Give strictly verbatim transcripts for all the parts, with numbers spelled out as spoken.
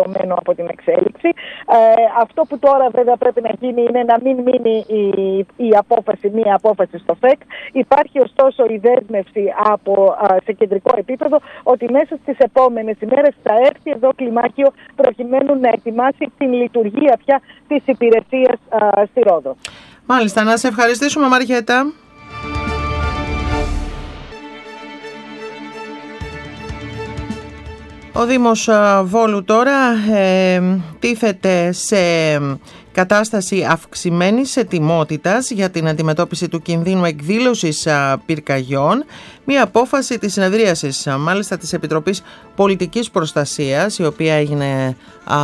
ικανοποιημένο από την εξέλιξη. Ε, αυτό που τώρα βέβαια πρέπει να γίνει είναι να μην μείνει η, η απόφαση, μία απόφαση στο ΦΕΚ. Υπάρχει ωστόσο η δέσμευση από, α, σε κεντρικό επίπεδο ότι μέσα στις επόμενες ημέρες θα έρθει εδώ κλιμάκιο προκειμένου να ετοιμάσει την λειτουργία πια της υπηρεσίας α, στη Ρόδο. Μάλιστα, να σε ευχαριστήσουμε Μαριέτα. Ο Δήμος Βόλου τώρα ε, τίθεται σε κατάσταση αυξημένης ετοιμότητας για την αντιμετώπιση του κινδύνου εκδήλωσης α, πυρκαγιών. Μία απόφαση της συνεδρίασης α, μάλιστα της Επιτροπής Πολιτικής Προστασίας, η οποία έγινε α,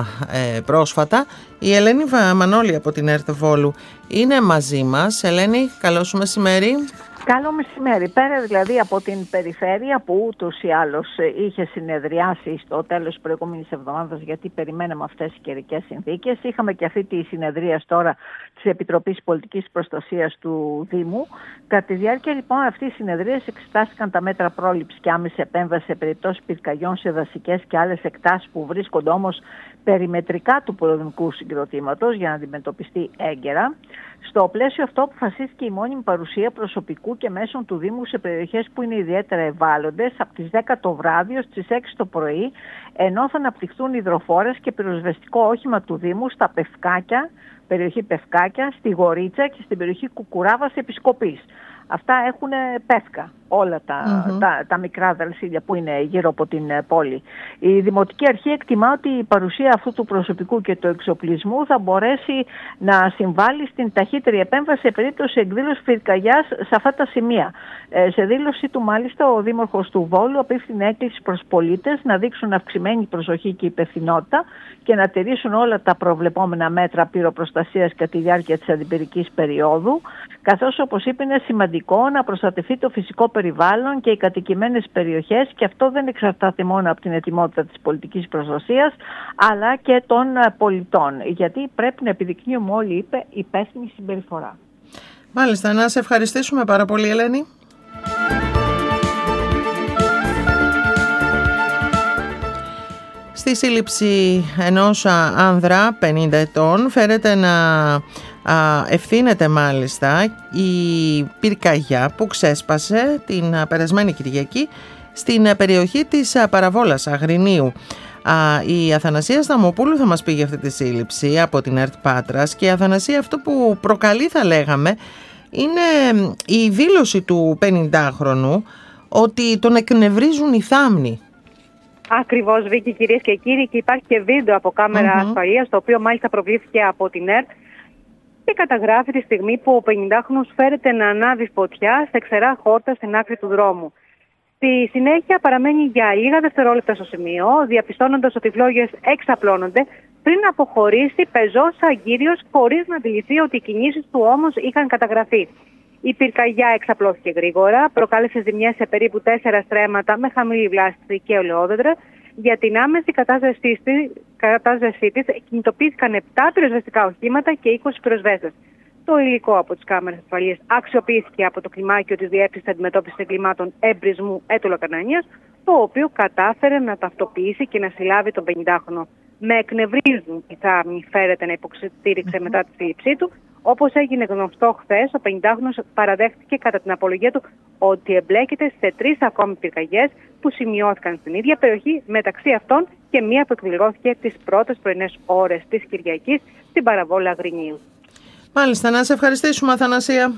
ε, πρόσφατα. Η Ελένη Μανώλη από την ΕΡΤ Βόλου είναι μαζί μας. Ελένη, καλό σου μεσημέρι. Καλό μεσημέρι. Πέρα δηλαδή από την περιφέρεια που ούτως ή άλλως είχε συνεδριάσει στο τέλος της προηγούμενης εβδομάδας, γιατί περιμέναμε αυτές τις καιρικές συνθήκες, είχαμε και αυτή τη συνεδρία τώρα της Επιτροπής Πολιτικής Προστασίας του Δήμου. Κατά τη διάρκεια λοιπόν αυτής της συνεδρίας εξετάστηκαν τα μέτρα πρόληψης και άμεση επέμβαση σε περιπτώσεις πυρκαγιών σε δασικές και άλλες εκτάσεις που βρίσκονται όμως περιμετρικά του πολεμικού συγκροτήματος για να αντιμετωπιστεί έγκαιρα. Στο πλαίσιο αυτό αποφασίστηκε η μόνιμη παρουσία προσωπικού και μέσων του Δήμου σε περιοχές που είναι ιδιαίτερα ευάλωτες από τις δέκα το βράδυ ως τις έξι το πρωί, ενώ θα αναπτυχθούν υδροφόρες και πυροσβεστικό όχημα του Δήμου στα Πευκάκια, περιοχή Πευκάκια, στη Γορίτσα και στην περιοχή Κουκουράβας Επισκοπής. Αυτά έχουν πεύκα, όλα τα, mm-hmm. τα, τα μικρά δαλσίδια που είναι γύρω από την πόλη. Η Δημοτική Αρχή εκτιμά ότι η παρουσία αυτού του προσωπικού και του εξοπλισμού θα μπορέσει να συμβάλλει στην ταχύτερη επέμβαση σε περίπτωση εκδήλωσης πυρκαγιάς σε αυτά τα σημεία. Ε, σε δήλωση του μάλιστα ο Δήμαρχος του Βόλου απίφθινε έκκληση προς πολίτες να δείξουν αυξημένη προσοχή και υπευθυνότητα και να τηρήσουν όλα τα προβλεπόμενα μέτρα πυροπροστασίας κατά τη διάρκεια της αντιπυρικής περίοδου, καθώς όπως είπε είναι σημαντικό να προστατευτεί το φυσικό περιβάλλον και οι κατοικημένες περιοχές, και αυτό δεν εξαρτάται μόνο από την ετοιμότητα της πολιτικής προστασίας αλλά και των πολιτών, γιατί πρέπει να επιδεικνύουμε όλοι, είπε, υπεύθυνη συμπεριφορά. Μάλιστα, να σε ευχαριστήσουμε πάρα πολύ Ελένη. Στη σύλληψη ενός άνδρα πενήντα ετών φέρεται να ευθύνεται μάλιστα η πυρκαγιά που ξέσπασε την περασμένη Κυριακή στην περιοχή της Παραβόλας Αγρινίου. Η Αθανασία Σταμοπούλου θα μας πει για αυτή τη σύλληψη από την ΕΡΤ Πάτρας. Και η Αθανασία, αυτό που προκαλεί θα λέγαμε είναι η δήλωση του πενηντάχρονου ότι τον εκνευρίζουν οι θάμνοι. Ακριβώς, Βίκη, κυρίες και κύριοι, και υπάρχει και βίντεο από κάμερα mm-hmm. ασφαλείας, το οποίο μάλιστα προβλήθηκε από την ΕΡΤ και καταγράφει τη στιγμή που ο πενηντάχρονος φέρεται να ανάβει φωτιά σε ξερά χόρτα στην άκρη του δρόμου. Στη συνέχεια παραμένει για λίγα δευτερόλεπτα στο σημείο, διαπιστώνοντας ότι οι φλόγες εξαπλώνονται, πριν αποχωρήσει πεζός αγκύριος, χωρίς να αντιληφθεί ότι οι κινήσεις του όμως είχαν καταγραφεί. Η πυρκαγιά εξαπλώθηκε γρήγορα, προκάλεσε ζημιές σε περίπου τέσσερα στρέμματα με χαμηλή βλάστηση και ολαιόδεντρα. Για την άμεση κατάστασή της κινητοποιήθηκαν επτά πυροσβεστικά οχήματα και είκοσι πυροσβέστες. Το υλικό από τις κάμερες ασφαλείας αξιοποιήθηκε από το κλιμάκιο της Διεύθυνσης Αντιμετώπισης Εγκλημάτων Εμπρισμού Έτωλο-Κανανίας, το οποίο κατάφερε να ταυτοποιήσει και να συλλάβει τον πενηντάχρονο. Με εκνευρίζουν οι θάμνοι, φέρεται να υποστήριξε μετά τη σύλληψή του. Όπως έγινε γνωστό χθες, ο πενηντάχρονος παραδέχτηκε κατά την απολογία του ότι εμπλέκεται σε τρεις ακόμη πυρκαγιές που σημειώθηκαν στην ίδια περιοχή, μεταξύ αυτών και μία που εκδηλώθηκε τις πρώτες πρωινές ώρες της Κυριακής στην Παραβόλα Αγρινίου. Μάλιστα, να σε ευχαριστήσουμε, Αθανασία.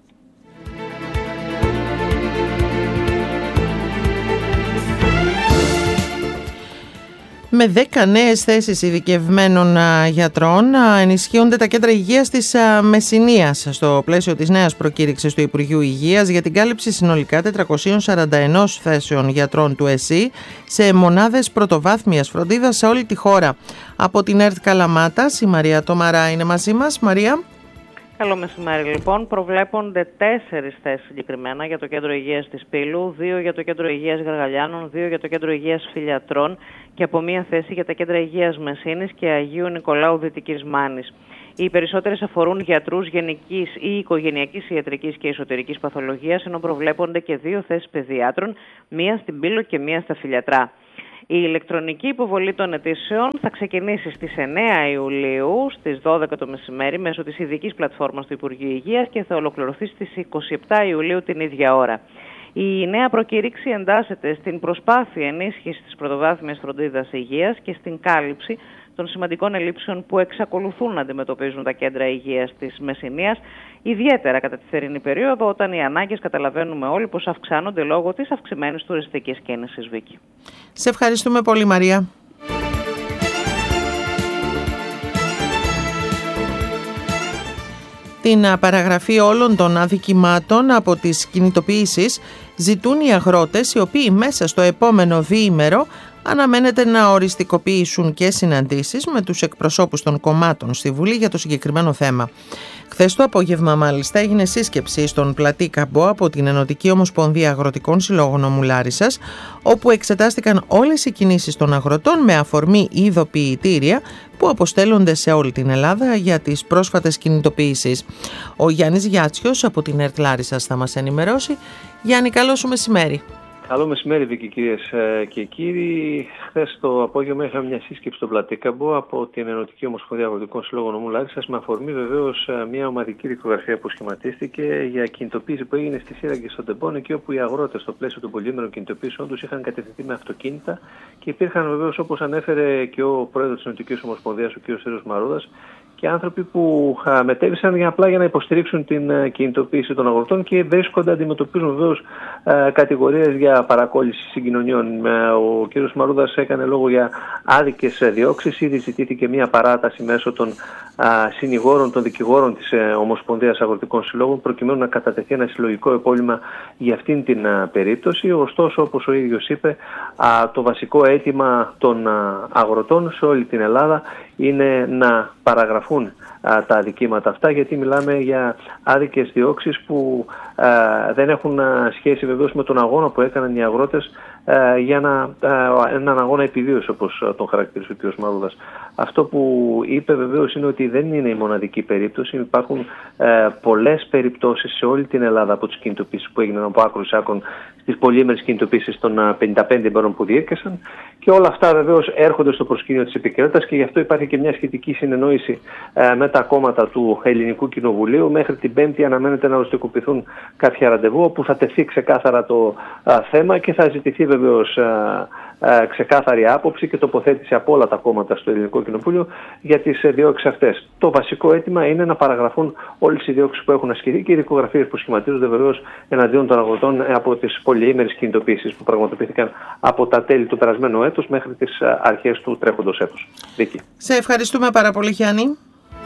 Με δέκα νέες θέσεις ειδικευμένων γιατρών ενισχύονται τα κέντρα υγείας της Μεσσηνίας στο πλαίσιο της νέας προκήρυξης του Υπουργείου Υγείας για την κάλυψη συνολικά τετρακοσίων σαράντα ένα θέσεων γιατρών του ΕΣΥ σε μονάδες πρωτοβάθμιας φροντίδας σε όλη τη χώρα. Από την ΕΡΤ Καλαμάτας, η Μαρία Τομαρά είναι μαζί μας. Μαρία. Καλό μεσημέρι λοιπόν. Προβλέπονται τέσσερις θέσεις συγκεκριμένα για το Κέντρο Υγείας της Πύλου, δύο για το Κέντρο Υγείας Γαργαλιάνων, δύο για το Κέντρο Υγείας Φιλιατρών και από μία θέση για τα Κέντρα Υγείας Μεσσήνης και Αγίου Νικολάου Δυτικής Μάνης. Οι περισσότερες αφορούν γιατρούς γενικής ή οικογενειακής ιατρικής και εσωτερικής παθολογίας, ενώ προβλέπονται και δύο θέσεις παιδιάτρων, μία στην Πύλο και μία στα Φιλιατρά. Η ηλεκτρονική υποβολή των αιτήσεων θα ξεκινήσει στις εννέα Ιουλίου, στις δώδεκα το μεσημέρι, μέσω της ειδικής πλατφόρμας του Υπουργείου Υγείας και θα ολοκληρωθεί στις είκοσι επτά Ιουλίου την ίδια ώρα. Η νέα προκήρυξη εντάσσεται στην προσπάθεια ενίσχυσης της πρωτοβάθμιας φροντίδας υγείας και στην κάλυψη των σημαντικών ελλείψεων που εξακολουθούν να αντιμετωπίζουν τα κέντρα υγείας της Μεσσηνίας, ιδιαίτερα κατά τη θερινή περίοδο, όταν οι ανάγκες, καταλαβαίνουμε όλοι, πως αυξάνονται λόγω της αυξημένης τουριστικής κίνησης, Βίκη. Σε ευχαριστούμε πολύ, Μαρία. Την παραγραφή όλων των αδικημάτων από τις κινητοποιήσεις ζητούν οι αγρότες, οι οποίοι μέσα στο επόμενο διήμερο αναμένεται να οριστικοποιήσουν και συναντήσεις με τους εκπροσώπους των κομμάτων στη Βουλή για το συγκεκριμένο θέμα. Χθες το απόγευμα, μάλιστα, έγινε σύσκεψη στον Πλατή Καμπό από την Ενωτική Ομοσπονδία Αγροτικών Συλλόγων Ομού Λάρισσας, όπου εξετάστηκαν όλες οι κινήσεις των αγροτών με αφορμή ειδοποιητήρια που αποστέλλονται σε όλη την Ελλάδα για τις πρόσφατες κινητοποιήσεις. Ο Γιάννης Γιάτσιος από την ΕΡΤ Λάρισσας θα μας ενημερώσει. Γιάννη, καλό σου μεσημέρι. Καλό μεσημέρι, Βίκη, κυρίες και κύριοι. Χθες το απόγευμα είχαμε μια σύσκεψη στον Πλατή Καμπό από την Ενωτική Ομοσπονδία Αγροτικών Συλλόγων Ομού Λάρισσας, με αφορμή βεβαίως μια ομαδική δικογραφία που σχηματίστηκε για κινητοποίηση που έγινε στη Σύραγγη στον Τεμπών, εκεί όπου οι αγρότες στο πλαίσιο των πολυήμερων κινητοποίησεων τους είχαν κατευθυνθεί με αυτοκίνητα και υπήρχαν βεβαίως, όπως ανέφερε και ο πρόεδρος της Ενωτικής Ομοσπονδίας, ο κ. Σέριος Μαρούδας, και άνθρωποι που μετέβησαν για απλά για να υποστηρίξουν την κινητοποίηση των αγροτών και βρίσκονται, αντιμετωπίζουν βεβαίως κατηγορίες για παρακόλληση συγκοινωνιών. Ο κ. Μαρούδας έκανε λόγο για άδικες διώξεις. Ήδη ζητήθηκε μια παράταση μέσω των συνηγόρων, των δικηγόρων της Ομοσπονδίας Αγροτικών Συλλόγων, προκειμένου να κατατεθεί ένα συλλογικό επώλημα για αυτήν την περίπτωση. Ωστόσο, όπως ο ίδιος είπε, το βασικό αίτημα των αγροτών σε όλη την Ελλάδα είναι να παραγραφούν α, τα αδικήματα αυτά, γιατί μιλάμε για άδικες διώξεις που α, δεν έχουν α, σχέση βεβαίως με τον αγώνα που έκαναν οι αγρότες α, για να, α, έναν αγώνα επιβίωσης, όπως α, τον χαρακτήρισε ο κ. Μαρούδας. Αυτό που είπε βεβαίως είναι ότι δεν είναι η μοναδική περίπτωση. Υπάρχουν α, πολλές περιπτώσεις σε όλη την Ελλάδα από τις κινητοποίησεις που έγιναν από άκρου άκρων στις πολυήμερες κινητοποίησεις των α, πενήντα πέντε ημερών που διήρκεσαν, και όλα αυτά βεβαίως έρχονται στο προσκήνιο της επικαιρότητας και γι' αυτό υπάρχει και μια σχετική συνεννόηση ε, με τα κόμματα του Ελληνικού Κοινοβουλίου. Μέχρι την Πέμπτη αναμένεται να οριστικοποιηθούν κάποια ραντεβού, όπου θα τεθεί ξεκάθαρα το α, θέμα και θα ζητηθεί βεβαίως α, α, ξεκάθαρη άποψη και τοποθέτηση από όλα τα κόμματα στο Ελληνικό Κοινοβούλιο για τις διώξεις αυτές. Το βασικό αίτημα είναι να παραγραφούν όλες οι διώξεις που έχουν ασκηθεί και οι δικογραφίες που σχηματίζονται βεβαίως εναντίον των αγροτών από τις πολυήμερες κινητοποίησεις που πραγματοποιήθηκαν από τα τέλη του περασμένου έτους μέχρι τις αρχές του τρέχοντος έτους. Δίκη. Σε ευχαριστούμε πάρα πολύ, Γιάννη.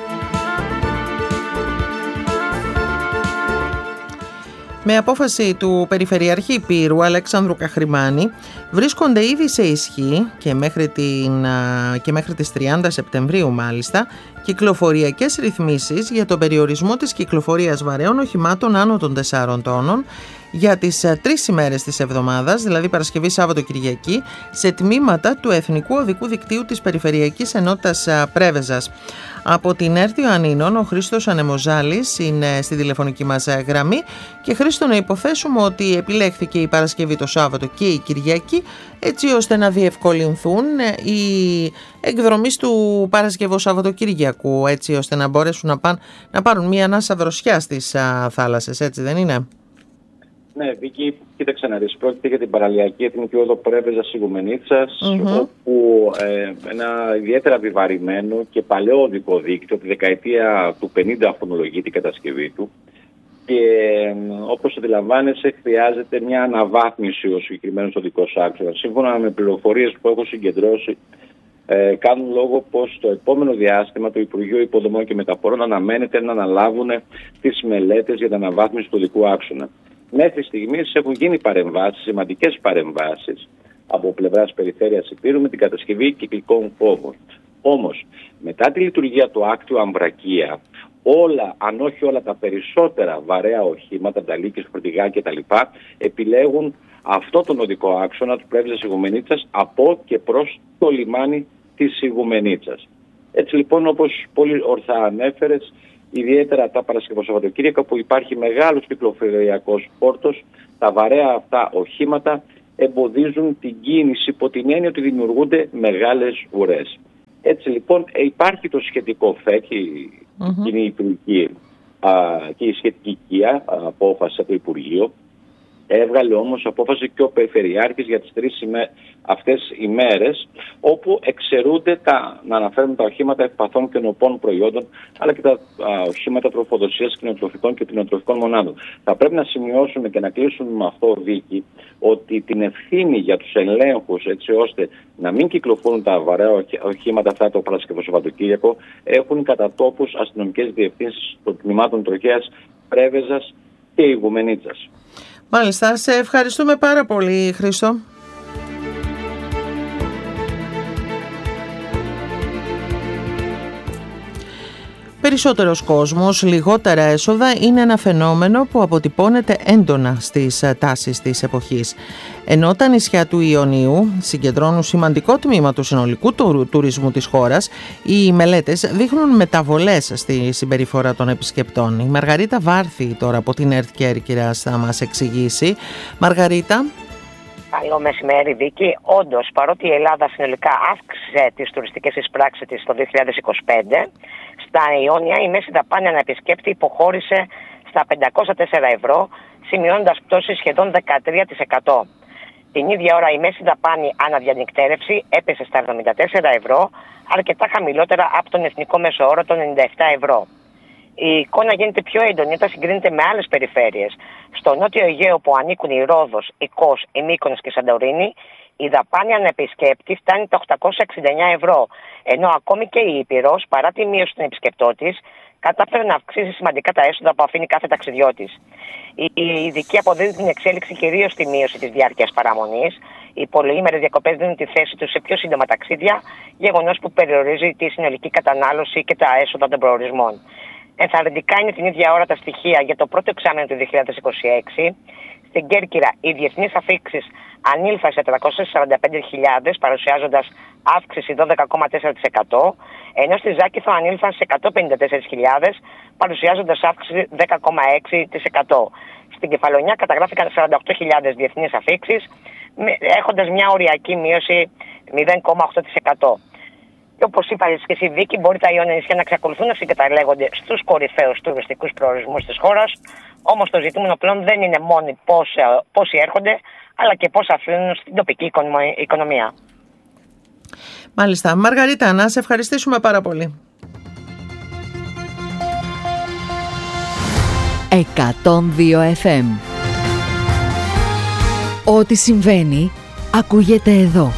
Με απόφαση του Περιφερειάρχη Υπήρου Αλέξανδρου Καχρημάνη, βρίσκονται ήδη σε ισχύ και μέχρι, την, και μέχρι τις τριάντα Σεπτεμβρίου μάλιστα κυκλοφοριακές ρυθμίσεις για τον περιορισμό της κυκλοφορίας βαρέων οχημάτων άνω των τεσσάρων τόνων για τις τρεις ημέρες της εβδομάδας, δηλαδή Παρασκευή, Σάββατο, Κυριακή, σε τμήματα του Εθνικού Οδικού Δικτύου της Περιφερειακής Ενότητας Πρέβεζας. Από την ΕΡΤ Ιωαννίνων, ο Χρήστος Ανεμοζάλης είναι στη τηλεφωνική μας γραμμή. Και Χρήστο, να υποθέσουμε ότι επιλέχθηκε η Παρασκευή, το Σάββατο και η Κυριακή, έτσι ώστε να διευκολυνθούν οι εκδρομείς του Παρασκευού Σαββατοκυριακού, έτσι ώστε να μπορέσουν να, πάν, να πάρουν μια ανάσα δροσιά στις α, θάλασσες, έτσι δεν είναι? Ναι, Βίκη, κοίταξε να δεις. Πρόκειται για την παραλιακή εθνική οδό Πρέβεζας Ιγουμενίτσας, mm-hmm. όπου ε, ένα ιδιαίτερα βιβαρημένο και παλαιό οδικό δίκτυο, από τη δεκαετία του πενήντα αυτονολογεί την κατασκευή του. Και ε, όπως αντιλαμβάνεσαι, χρειάζεται μια αναβάθμιση ο συγκεκριμένος οδικός άξονας. Σύμφωνα με πληροφορίες που έχω συγκεντρώσει, ε, κάνουν λόγο πως στο επόμενο διάστημα το Υπουργείο Υποδομών και Μεταφορών αναμένεται να αναλάβουν τις μελέτες για την αναβάθμιση του οδικού άξονα. Μέχρι στιγμής έχουν γίνει παρεμβάσεις, σημαντικές παρεμβάσεις από πλευράς Περιφέρειας Υπήρου με την κατασκευή κυκλικών κόμβων. Όμως, μετά τη λειτουργία του άκτιου Αμβρακία, όλα, αν όχι όλα τα περισσότερα βαρέα οχήματα, νταλίκες, φορτηγά κτλ. Επιλέγουν αυτό τον οδικό άξονα του Πρέβεζας Ιγουμενίτσας από και προς το λιμάνι της Ιγουμενίτσας. Έτσι λοιπόν, όπως πολύ ορθά ανέφερες, ιδιαίτερα τα Παρασκευοσαββατοκύριακα που υπάρχει μεγάλος κυκλοφοριακός φόρτος, τα βαρέα αυτά οχήματα εμποδίζουν την κίνηση υπό την έννοια ότι δημιουργούνται μεγάλες ουρές. Έτσι λοιπόν υπάρχει το σχετικό ΦΕΚ, mm-hmm. η υπουργική και η σχετική οικία απόφαση από το Υπουργείο. Έβγαλε όμως απόφαση και ο Περιφερειάρχης για τις τρεις ημέ... αυτές ημέρες, όπου εξαιρούνται τα, να αναφέρουμε τα οχήματα ευπαθών και νοπών προϊόντων, αλλά και τα α, οχήματα τροφοδοσίας κτηνοτροφικών και κτηνοτροφικών μονάδων. Θα πρέπει να σημειώσουμε και να κλείσουμε με αυτό, Βίκη, ότι την ευθύνη για τους ελέγχους, έτσι ώστε να μην κυκλοφορούν τα βαρέα οχήματα αυτά το Παρασκευό Σαββατοκύριακο, έχουν κατά τόπους αστυνομικές διευθύνσεις των τμήματων Τροχέας, Πρέβεζας και Ηγουμενίτσας. Μάλιστα, σε ευχαριστούμε πάρα πολύ, Χρήστο. Περισσότερος κόσμος, λιγότερα έσοδα είναι ένα φαινόμενο που αποτυπώνεται έντονα στις τάσεις της εποχής. Ενώ τα νησιά του Ιωνίου συγκεντρώνουν σημαντικό τμήμα του συνολικού του τουρισμού της χώρας, οι μελέτες δείχνουν μεταβολές στη συμπεριφορά των επισκεπτών. Η Μαργαρίτα Βάρθη τώρα από την Earth Kerkyras θα μας εξηγήσει. Μαργαρίτα. Καλό μεσημέρι, Βίκη. Όντως, παρότι η Ελλάδα συνολικά αύξησε τις τουριστικές εισπράξεις της το δύο χιλιάδες είκοσι πέντε, στα Ιόνια η μέση δαπάνη ανά επισκέπτη υποχώρησε στα πεντακόσια τέσσερα ευρώ, σημειώνοντας πτώση σχεδόν δεκατρία τοις εκατό. Την ίδια ώρα η μέση δαπάνη αναδιανυκτέρευση έπεσε στα εβδομήντα τέσσερα ευρώ, αρκετά χαμηλότερα από τον εθνικό μέσο όρο των ενενήντα επτά ευρώ. Η εικόνα γίνεται πιο έντονη όταν συγκρίνεται με άλλες περιφέρειες. Στο νότιο Αιγαίο που ανήκουν η Ρόδος, η Κos, η Μύκονος και η Σαντορίνη, η δαπάνη ανεπισκέπτη φτάνει τα οκτακόσια εξήντα εννέα ευρώ, ενώ ακόμη και η Ήπειρος, παρά τη μείωση των επισκεπτών, κατάφερε να αυξήσει σημαντικά τα έσοδα που αφήνει κάθε ταξιδιώτης. Οι ειδικοί αποδίδουν την εξέλιξη κυρίως στη μείωση της διάρκειας παραμονής. Οι πολυήμερες διακοπές δίνουν τη θέση τους σε πιο σύντομα ταξίδια, γεγονός που περιορίζει τη συνολική κατανάλωση και τα έσοδα των προορισμών. Ενθαρρυντικά είναι την ίδια ώρα τα στοιχεία για το πρώτο εξάμηνο του δύο χιλιάδες είκοσι έξι. Στην Κέρκυρα οι διεθνείς αφήξεις ανήλθαν σε τριακόσιες σαράντα πέντε χιλιάδες, παρουσιάζοντας αύξηση δώδεκα κόμμα τέσσερα τοις εκατό, ενώ στη Ζάκηθο ανήλθαν σε εκατόν πενήντα τέσσερις χιλιάδες, παρουσιάζοντας αύξηση δέκα κόμμα έξι τοις εκατό. Στην Κεφαλονιά καταγράφηκαν σαράντα οκτώ χιλιάδες διεθνείς αφήξεις, έχοντας μια οριακή μείωση μηδέν κόμμα οκτώ τοις εκατό. Και όπως είπα και εσύ, Βίκη, μπορεί τα Ιόνια νησιά να εξακολουθούν να συγκαταλέγονται στους κορυφαίους τουριστικούς προορισμούς της χώρας. Όμως το ζητούμενο πλέον δεν είναι μόνο πόσοι έρχονται, αλλά και πώς αφήνουν στην τοπική οικονομία. Μάλιστα. Μαργαρίτα, να σε ευχαριστήσουμε πάρα πολύ. εκατόν δύο εφ εμ. Ό,τι συμβαίνει, ακούγεται εδώ.